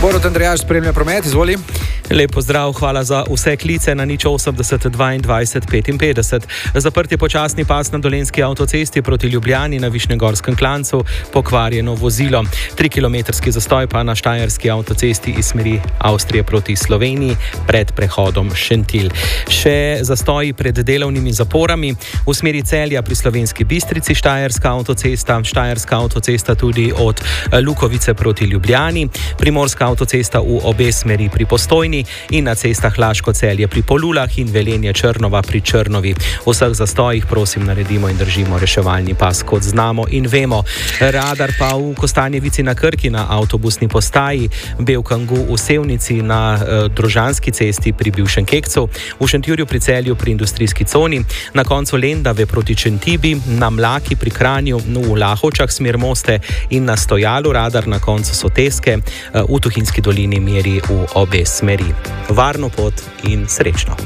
Borut Andrejaš spremlja promet, izvoli. Lep pozdrav, hvala za vse klice na 080 22 55. Zaprt je počasni pas na Dolenjski avtocesti proti Ljubljani na Višnjegorskem klancu, pokvarjeno vozilo. 3-kilometrski zastoj pa na Štajerski avtocesti iz smeri Avstrije proti Sloveniji pred prehodom Šentilj. Še zastoji pred delovnimi zaporami v smeri Celja pri Slovenski Bistrici, Štajerska avtocesta tudi od Lukovice proti Ljubljani, Primorska avtocesta v obe smeri pri Postojni in na cestah Laško-Celje pri Polulah in Velenje-Črnova pri Črnovi. V vseh zastojih prosim naredimo in držimo reševalni pas, kot znamo in vemo. Radar pa v Kostanjevici na Krki na avtobusni postaji, Belkangu v Sevnici na Drožanski cesti pri bivšem Kekcu, v Šentjurju pri Celju pri industrijski coni, na koncu Lendave proti Čentibi, na Mlaki pri Kranju, v Lahovčah smer Moste in na Stojalu radar na koncu Soteske, v Tuhinjski dolini meri v obe smeri. Varno pot in srečno.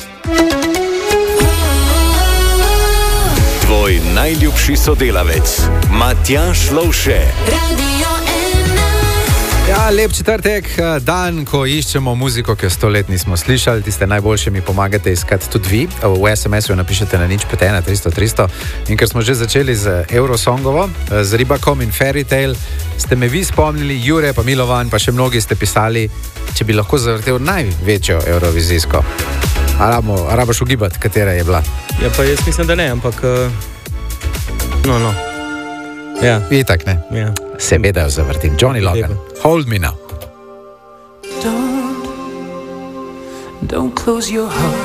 Tvoj najljubši sodelavec, Matjaž Lovše. Ja, lep četrtek, dan, ko iščemo muziko, ki jo 100 let nismo slišali. Tiste najboljše mi pomagate iskati tudi vi. V SMS-u napišete na 051 300 300. In ker smo že začeli z Eurosongovo, z Ribakom in Fairy Tale, ste me vi spomnili, Jure pa Milovan, pa še mnogi ste pisali, če bi lahko zavrtel največjo eurovizijsko. Rabaš ugibati, katera je bila? Ja, pa jaz mislim, da ne, ampak... No. Ja. Itak ne. Ja. Seveda jo zavrtim. Johnny Logan. Hold me now. Don't close your heart.